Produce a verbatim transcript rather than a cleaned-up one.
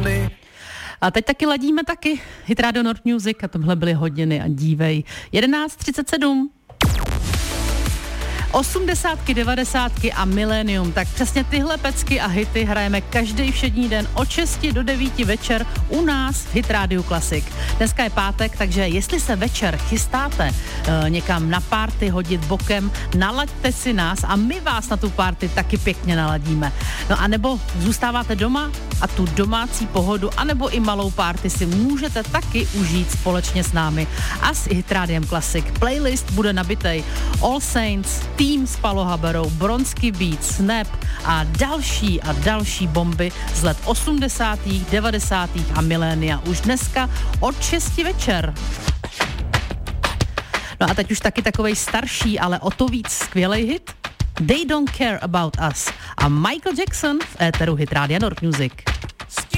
me. A teď taky ladíme taky Hit Radio Nord Music a tohle byly hodiny a dívej. jedenáct třicet sedm. Osmdesátky, devadesátky a milénium, tak přesně tyhle pecky a hity hrajeme každý všední den od šesti do devíti večer u nás v Hit Radio Classic. Dneska je pátek, takže jestli se večer chystáte e, někam na party hodit bokem, nalaďte si nás a my vás na tu party taky pěkně naladíme. No a nebo zůstáváte doma a tu domácí pohodu, anebo i malou party si můžete taky užít společně s námi a s Hit Radiem Classic. Playlist bude nabitej All Saints, Tým s Palo Haberou, Bronský Beat, Snap a další a další bomby z let osmdesátých, devadesátých a milénia už dneska od šesti večer. No a teď už taky takovej starší, ale o to víc skvělej hit. They Don't Care About Us a Michael Jackson v éteru Hit Rádia Nord Music.